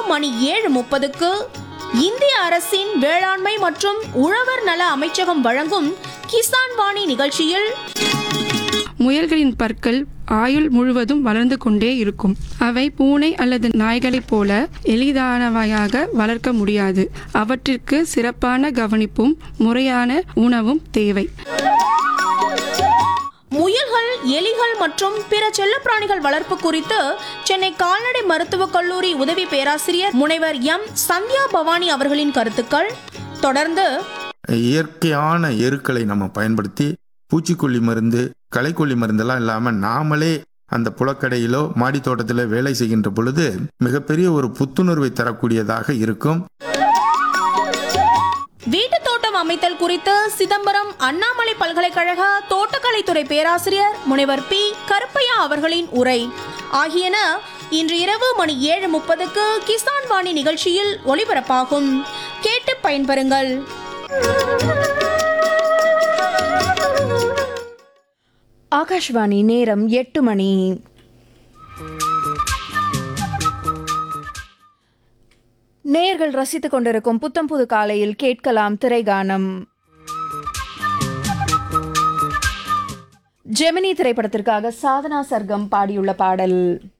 மணி 7:30க்கு இந்திய அரசின் வேளாண்மை மற்றும் உழவர் நல அமைச்சகம் வழங்கும் கிசான் வாணி நிகழ்ச்சியில் முயல்களின் பற்கள் ஆயுள் முழுவதும் வளர்ந்து கொண்டே இருக்கும். அவை பூனை அல்லது நாய்களைப் போல எளிதானவையாக வளர்க்க முடியாது. அவற்றிற்கு சிறப்பான கவனிப்பும் முறையான உணவும் தேவை. முயல்கள், எலிகள் மற்றும் பிற செல்லப்பிராணிகள் வளர்ப்பு குறித்து சென்னை கால்நடை மருத்துவக் கல்லூரி உதவி பேராசிரியர் முனைவர் எம் சந்தியா பவானி அவர்களின் கருத்துக்கள். தொடர்ந்து இயற்கையான எருக்களை நம்ம பயன்படுத்தி பூச்சிக்கொல்லி மருந்து, களைக்கொல்லி மருந்தெல்லாம் இல்லாமல் நாமளே அந்த புலக்கடையிலோ மாடி தோட்டத்திலோ வேலை செய்கின்ற பொழுது மிகப்பெரிய ஒரு புத்துணர்வை தரக்கூடியதாக இருக்கும். வீட்டு தோட்டம் அமைத்தல் குறித்து சிதம்பரம் அண்ணாமலை பல்கலைக்கழக தோட்டக்கலைத்துறை பேராசிரியர் முனைவர் பி கருப்பையா அவர்களின் உரை ஆகியன இன்று இரவு மணி 7:30க்கு கிசான் வாணி நிகழ்ச்சியில் ஒளிபரப்பாகும். கேட்டு பயன்பெறுங்கள். ஆகாஷ்வாணி நேரம் 8 மணி. நேயர்கள் ரசித்துக் கொண்டிருக்கும் புத்தம் புது காலையில் கேட்கலாம் திரைகானம். ஜெமினி திரைப்படத்திற்காக சாதனா சர்க்கம் பாடியுள்ள பாடல்.